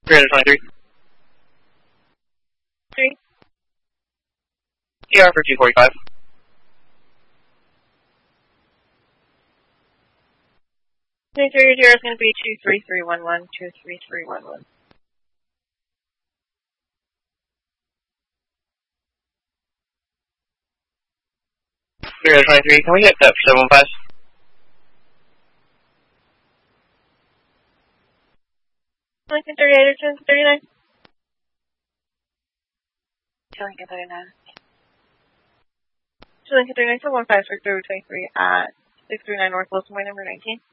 323. 3. ER for 245. Your is going to be 23311, 23311. 323, can we get that for 715? Lincoln 38 or 39? Lincoln 39. Lincoln 39 for 15 for 323 at 639 North Wilson Way, number 19.